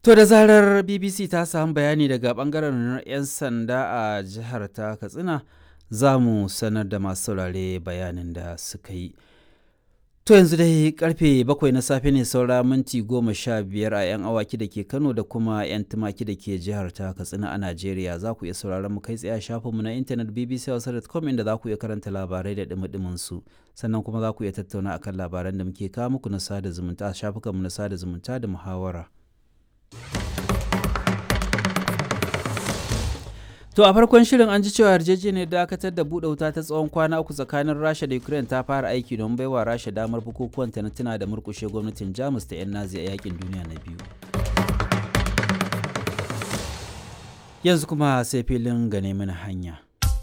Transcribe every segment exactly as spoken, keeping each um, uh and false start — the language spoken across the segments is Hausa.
To da zarar B B C ta samu bayani daga bangaren 'yan sanda a jihar ta Katsina za mu sanar da masu saurare bayanin da suka yi. To yanzu dai karfe bakwai na safe ne saura minti goma sha biyar a 'yan awaki da ke Kano da kuma 'yan tumaki da ke jihar ta Katsina a Najeriya. Za ku iya sauraron mu kai tsaye a shafinmu na intanet b b c hausa dot com inda za ku iya karanta labarai da dumi su. Sannan kuma za ku iya tattauna akan labaran da muke kawo muku na sada zumunta a shafukanmu na sada zumunta da muhawara. To a farkon shirin an ji cewa yarjejeniyar dakatar da buɗe wuta ta tsawon kwana uku tsakanin Rasha da Ukraine ta fara aiki don baiwa Rasha damar bukukuwan ta na tuna da murƙushe gwamnatin Jamus ta 'yan Nazi a yakin duniya na biyu. Yanzu kuma sai filin gane mana hanya.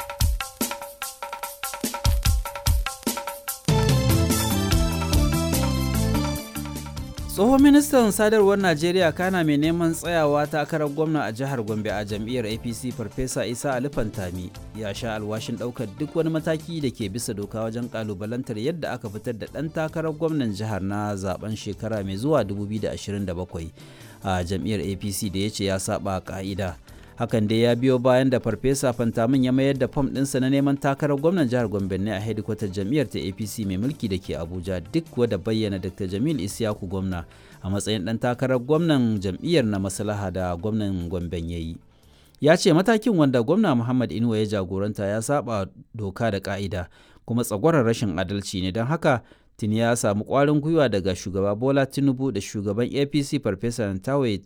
Tsohon ministan sadarwar Najeriya kana mai neman tsayawa takarar gwamna a jihar Gombe a jam'iyyar A P C Farfesa Isa Ali Fantami ya sha alwashin ɗaukar duk wani mataki da ke bisa doka wajen ƙalubalantar yadda aka fitar da ɗan takarar gwamnan jihar na zaben shekara mai zuwa dubu biyu da ashirin da bakwai a jam'iyyar A P C da ya ce ya saba ƙa'ida. Hakan dai ya biyo bayan da Farfesa Fantamin ya mayar da fam ɗinsa na neman takarar gwamnan jihar Gombe ne a hedikwatar jam'iyyar ta A P C mai mulki da ke Abuja duk wadda bayyana Dr. Jamil Isyaku gwamna a matsayin ɗan takarar gwamnan jam'iyyar na maslaha da gwamnan Gomben ya yi. Ya ce matakin wanda gwamna Muhammad Inuwa ya jagoranta ya saba doka da ka'ida kuma tsagwaron rashin adalci ne don haka tuni ya samu ƙwarin gwiwa daga shugaba Bola Tinubu da shugaban A P C Farfesa Ntawe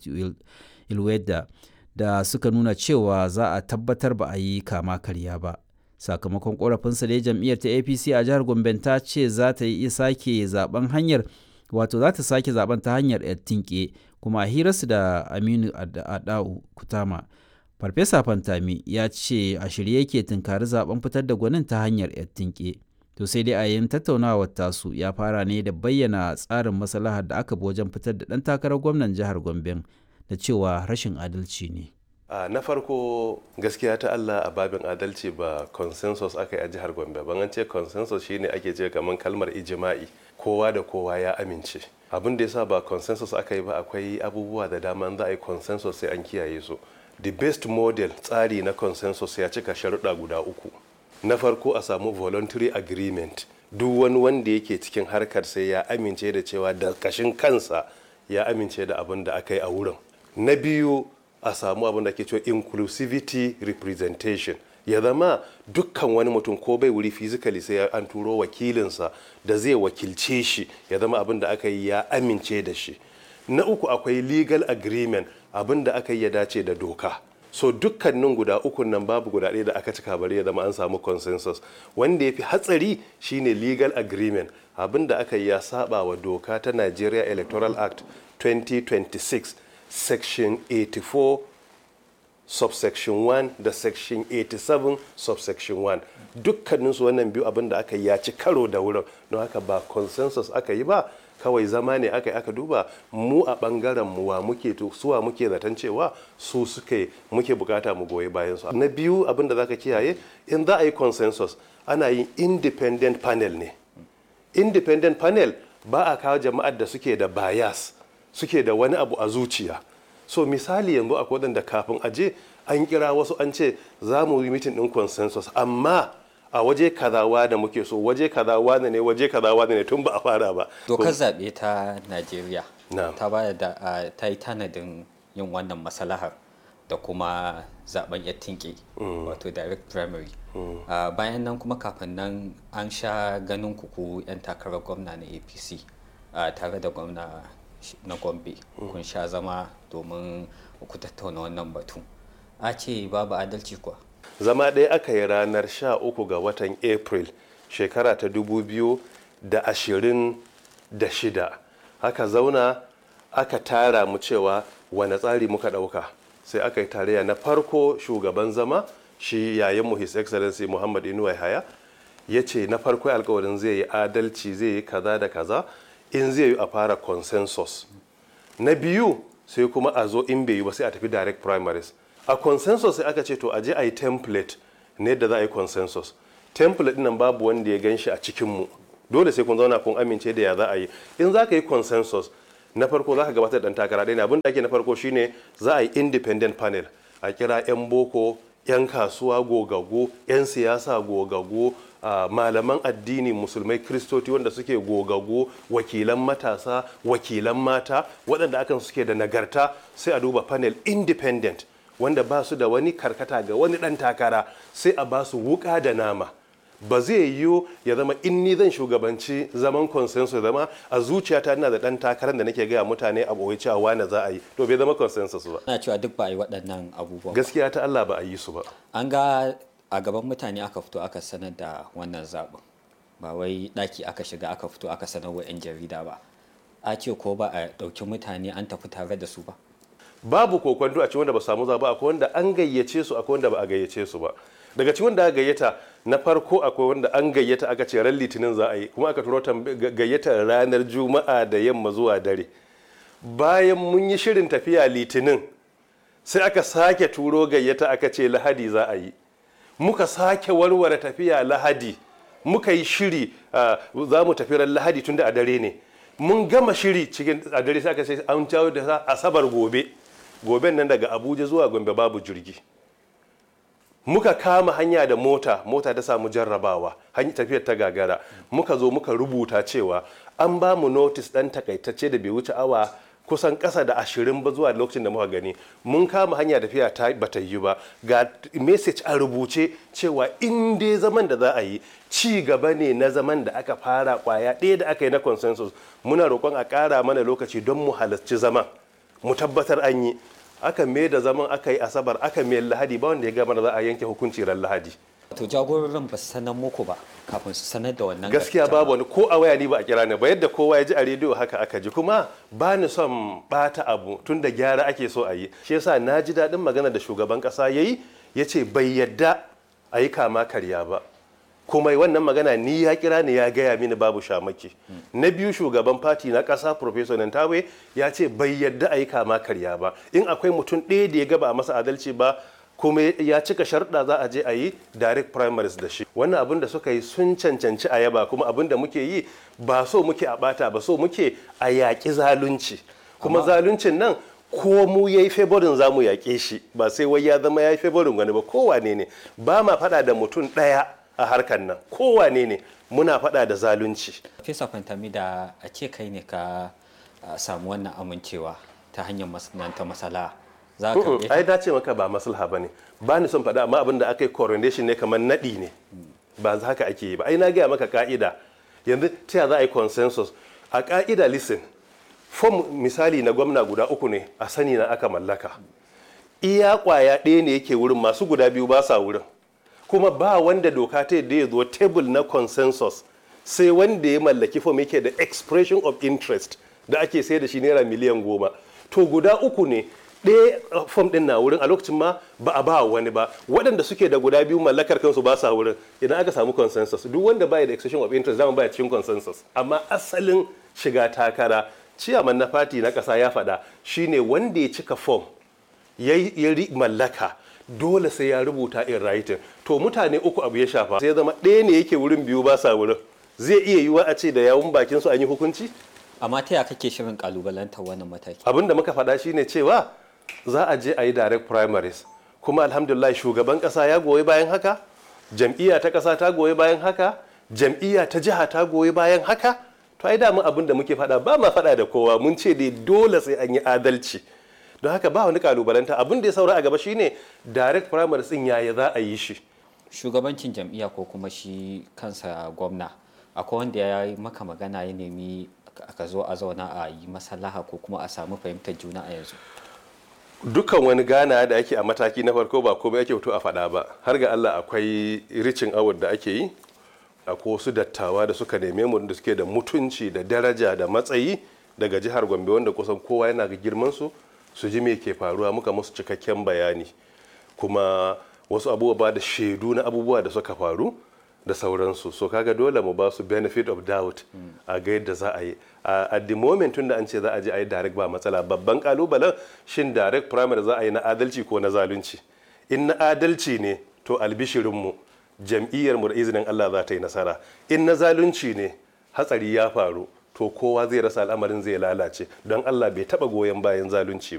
Ilweda da suka nuna cewa za a tabbatar ba a yi kama karya ba. Sakamakon korafinsa da jam'iyyar ta A P C a jihar Gombe ta ce za ta yi sake zaben hanyar wato za ta sake zaben ta hanyar tinke kuma a hirarsu da Aminu Adau Kutama. Farfesa Fantami ya ce a shirye yake tunkari zaben fitar da gwanin ta hanyar tinke. To sai dai a yin tattaunawar tasu ya fara ne da bayyana tsarin maslahar da aka bi wajen fitar da ɗan takarar gwamnan jihar Gombe da cewa rashin adalci ne. Uh, na farko gaskiya ta Allah a babin adalci ba consensus aka yi a jihar Gombe ban an ce consensus shine ake ce kamar kalmar ijima'i kowa da kowa ya amince abin da yasa ba consensus aka yi ba akwai abubuwa da dama za a yi consensus sai an kiyaye su. The best model tsari na consensus ya cika sharuɗa guda uku. Na farko a samu voluntary agreement duk wani wanda yake cikin harkar sai ya amince da cewa da kashin kansa ya amince da abin da aka yi a wurin. Na biyu a samu abin da ke cewa inclusivity representation ya zama dukkan wani mutum ko bai wuri physically sai an turo wakilinsa da zai wakilce shi ya zama abin da aka yi ya amince da shi. Na uku akwai legal agreement abin da aka yi ya dace da doka. So dukkanin guda ukun nan babu guda ɗaya da aka cika bari ya zama an samu consensus. Wanda ya fi hatsari shine legal agreement abin da aka yi ya saba wa doka ta Nigeria Electoral Act twenty twenty-six section eighty-four subsection one da section eighty-seven subsection one dukkaninsu wannan biyu abin da aka yi ya ci karo da wurin don haka ba consensus aka yi ba kawai zama ne aka yi aka duba mu a bangaren mu wa muke to suwa muke zaton cewa su suke muke bukata mu goyi bayan su. Na biyu abin da zaka kiyaye in za a yi consensus ana yin independent panel ne. Independent panel ba a kawo jama'ar da suke da bias suke da wani abu a zuciya. So misali yanzu akwai waɗanda kafin aje an kira wasu an ce za mu yi mitin ɗin consensus amma a waje kazawa da muke so waje kazawa ne waje kazawa ne tun ba a fara ba. Dokar zaɓe ta Najeriya ta ba da ta yi tanadin yin wannan masalahar da kuma zaben ya tinke wato direct primary. Bayan nan kuma kafin nan an sha ganin kuku 'yan takarar gwamna na A P C tare da gwamna na Gombe kun sha zama domin ku tattauna wannan batu. A ce babu adalci kuwa? Zama ɗaya aka yi ranar sha uku ga watan April shekara ta dubu biyu da ashirin da shida. Aka zauna aka tara mu cewa wane tsari muka ɗauka. Sai aka yi tarayya na farko shugaban zama shi yayinmu His Excellency Muhammad Inuwa Yahaya ya ce na farko alkawarin zai yi adalci zai yi kaza da kaza in zai yi a fara consensus. Na biyu sai kuma a zo in bai yi ba sai a tafi direct primaries. A consensus sai aka ce to aje a yi template ne da za a yi consensus. Template nan babu wanda ya gan shi a cikinmu. Dole sai kun zauna kun amince da ya za a yi. In za ka yi consensus na farko za ka gabatar da ɗan takara ɗaya ne. Abin da ake na farko shine za a yi independent panel, a kira 'yan boko, 'yan kasuwa gogaggo, 'yan siyasa gogaggo, uh, malaman addini musulmai kristoti wanda suke gogaggo, wakilan matasa, wakilan mata waɗanda akan suke da nagarta, sai a duba panel independent wanda ba su da wani karkata ga wani ɗan takara, sai a ba su wuƙa da nama. Ba zai yiwu ya zama in ni zan shugabanci zaman consensus zama a zuciyata ina da ɗan takarar da nake gaya mutane a ɓoye cewa wane za a yi, to bai zama consensus ba. Ana cewa duk ba a yi waɗannan abubuwan. Gaskiya ta Allah ba a yi su ba. An ga a gaban mutane aka fito aka sanar da wannan zaɓin, ba wai ɗaki aka shiga aka fito aka sanar wa 'yan jarida ba. A ce ko ba a ɗauki mutane an tafi tare da su ba. Babu kokwanto a cikin wanda ba samu zaɓa, akwai wanda an gayyace su, akwai wanda ba a gayyace su ba. Daga cikin wanda aka gayyata na farko akwai wanda an gayyata aka ce ran litinin za a yi, kuma aka turo gayyatar ranar juma'a da yamma zuwa dare. Bayan mun yi shirin tafiya litinin sai aka sake turo gayyata aka ce lahadi za a yi, muka sake warware tafiya lahadi, muka yi shiri za mu tafi ran lahadi tun da a dare ne, mun gama shiri cikin a dare sai aka ce an jawo da asabar gobe, goben nan daga Abuja zuwa Gombe babu jirgi. Muka kama hanya da mota, mota ta samu jarrabawa, hanyar tafiyar ta gagara, muka zo muka rubuta cewa an ba mu notice ɗan takaitacce da bai wuce awa kusan ƙasa da ashirin ba zuwa lokacin da muka gani. Mun kama hanya tafiya ta bata yi ba, ga message a rubuce cewa in dai zaman da za a yi ci gaba ne na zaman da aka fara kwaya ɗaya da aka yi na consensus, muna roƙon a ƙara mana lokaci don mu halarci zaman, mu tabbatar an yi. Aka mai da zaman aka yi asabar, aka mai lahadi, ba wanda ya gama da za a yanke hukunci ran lahadi. To jagororin ba su sanar muku ba kafin su sanar da wannan gaskiya babu wani ko a waya ni ba a kira ni ba, yadda kowa ya ji a rediyo haka aka ji, kuma ba ni son bata abu tun da gyara ake so a yi. Shi yasa na ji daɗin magana da shugaban ƙasa ya yi, ya ce bai yadda a yi kama karya ba, kuma wannan magana ni ya kira ni ya gaya mini babu shamaki. Na biyu shugaban fati na ƙasa Professor Nantawe ya ce bai yadda a yi kama karya ba, in akwai mutum ɗaya da ya gaba a masa adalci ba kuma ya cika sharuɗa za a je a yi direct primaries da shi. Wannan abin da suka yi sun cancanci a yaba, kuma abin da muke yi ba so muke a bata ba, so muke a yaƙi zalunci, kuma zaluncin nan ko mu yayi favorin za mu yaƙe shi, ba sai wai ya zama ya yi favorin wani ba, kowane ne. Ba ma faɗa da mutum ɗaya a harkar nan, kowane ne muna faɗa da zalunci. Fesa Fantami, da a ce kai ne ka samu wannan amincewa ta hanyar masana'anta masala, za ka ai dace maka ba maslaha bane, ba ni son faɗa, amma abin da aka yi coronation ne kamar naɗi ne, ba za haka ake yi ba. Ai na gaya maka ka'ida, yanzu ta za a yi consensus a ka'ida. Listen, form misali na gwamna guda uku ne a sani na aka mallaka, iya kwaya ɗaya ne yake wurin, masu guda biyu ba sa wurin, kuma ba wanda doka ta yadda ya zo table na consensus sai wanda ya mallaki form yake da expression of interest da ake sai da shi naira miliyan goma. To guda uku ne, ɗaya fom ɗin na wurin a lokacin ma ba a ba wani ba, waɗanda suke da guda biyu mallakar kansu ba sa wurin. Idan aka samu consensus, duk wanda baya da expression of interest zama baya cikin consensus. Amma asalin shiga takara, ciyaman na fati na ƙasa ya faɗa, shine wanda ya cika fom ya mallaka dole sai ya rubuta in writing. To mutane uku abu ya shafa, sai ya zama ɗaya ne yake wurin biyu ba sa wurin, zai iya yiwa a ce da yawun bakin su an yi hukunci. Amma ta ya kake shirin kalubalantar wannan mataki? Abin da muka faɗa shine cewa za a je a yi direct primaries, kuma alhamdulillah shugaban kasa ya goyi bayan haka, jam'iyya ta kasa ta goyi bayan haka, jam'iyya ta jiha ta goyi bayan haka. To ai damu abin da muke faɗa, ba ma faɗa da kowa, mun ce dai dole sai an yi adalci, don haka ba wani kalubalanta. Abin da ya saura a gaba shine direct primaries din yaya za a yi shi. Shugabancin jam'iyya ko kuma shi kansa gwamna, akwai wanda ya yi maka magana ya nemi ka zo a zauna a yi maslaha ko kuma a samu fahimtar juna a yanzu? Dukkan wani gana da ake a mataki na farko ba komai ake fito a faɗa ba, har ga Allah akwai ricin award da ake yi, akwai wasu dattawa da suka neme mu da suke da mutunci da daraja da matsayi daga jihar Gombe wanda kusan kowa yana ga girman su su ji me ke faruwa, muka musu cikakken bayani, kuma wasu abubuwa da shaidu na abubuwa da suka faru da sauransu. So kaga dole mu ba su benefit of doubt a ga yadda za a yi. At the moment tun da an ce za a je a yi direct ba matsala, babban kalubalen shin direct primary za a yi na adalci ko na zalunci. In na adalci ne to albishirinmu jam'iyyar mu da izinin Allah za ta yi nasara, in na zalunci ne hatsari ya faru, to kowa zai rasa al'amarin zai lalace don Allah bai taba goyon bayan zalunci ba.